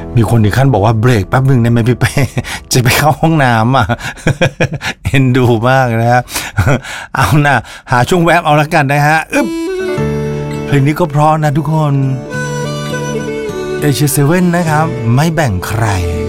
มีคนถึงขั้นบอกว่าเบรกแป๊บนึงได้ไหมพี่เป้จะไปเข้าห้องน้ำอ่ะ เอ็นดูมากนะฮะเอานะหาช่วงแวบเอาละกันนะฮะเพลงนี้ก็เพราะนะทุกคนเอเชียเซเว่นนะครับไม่แบ่งใคร